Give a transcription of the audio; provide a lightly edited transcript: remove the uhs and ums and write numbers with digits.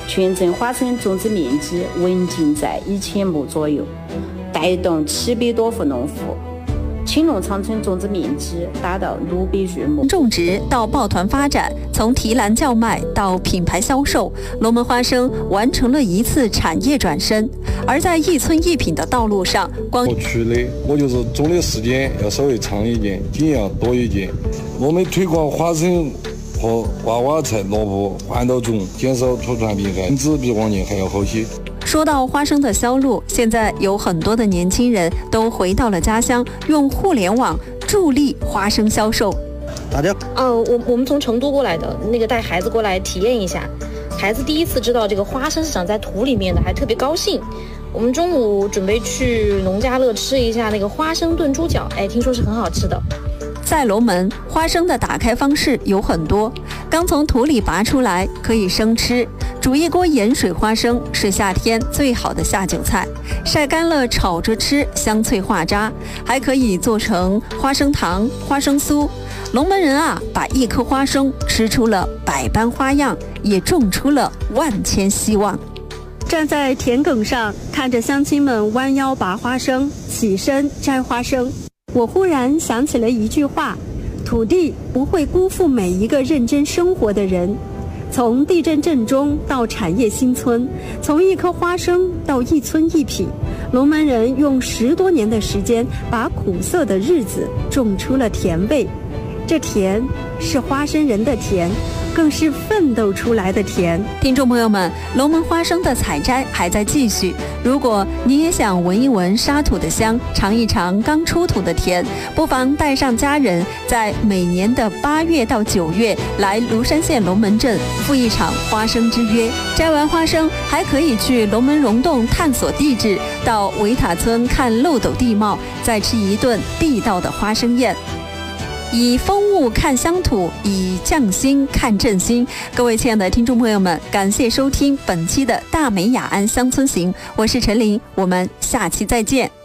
全镇花生种植面积稳定在1000亩左右，带动700多户农户。青龙长春种植面积达到600余亩。 种植到抱团发展，从提篮叫卖到品牌销售，龙门花生完成了一次产业转身。而在一村一品的道路上， 过去的我就是种的时间要稍微长一点，经验要多一点。我们推广花生和娃娃菜、萝卜环岛种，减少土传病害，品质比往年还要好些。 说到花生的销路，现在有很多的年轻人都回到了家乡，用互联网助力花生销售。 大家， 我们从成都过来的，带孩子过来体验一下，孩子第一次知道这个花生是长在土里面的，还特别高兴。我们中午准备去农家乐吃一下那个花生炖猪脚，听说是很好吃的。 在龙门，花生的打开方式有很多，刚从土里拔出来可以生吃，煮一锅盐水花生是夏天最好的下酒菜，晒干了炒着吃，香脆化渣，还可以做成花生糖、花生酥。龙门人啊，把一颗花生吃出了百般花样，也种出了万千希望。 站在田埂上，看着乡亲们弯腰拔花生，起身摘花生，我忽然想起了一句话：土地不会辜负每一个认真生活的人。从地震震中到产业新村，从一颗花生到一村一品，龙门人用10多年的时间，把苦涩的日子种出了甜味。这甜是花生人的甜，更是奋斗出来的甜。 听众朋友们，龙门花生的采摘还在继续，如果你也想闻一闻沙土的香，尝一尝刚出土的甜，不妨带上家人，在每年的8月到9月来庐山县龙门镇赴一场花生之约。摘完花生，还可以去龙门溶洞探索地质，到维塔村看漏斗地貌，再吃一顿地道的花生宴。以风物看乡土，以匠心看振兴。各位亲爱的听众朋友们，感谢收听本期的大美雅安乡村行，我是陈琳，我们下期再见。